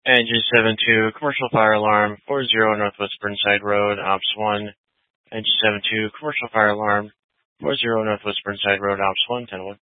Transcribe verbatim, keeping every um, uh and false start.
Engine seven two, commercial fire alarm, four zero Northwest Burnside Road, Ops one. Engine seven two, commercial fire alarm, four zero Northwest Burnside Road, Ops one, ten one.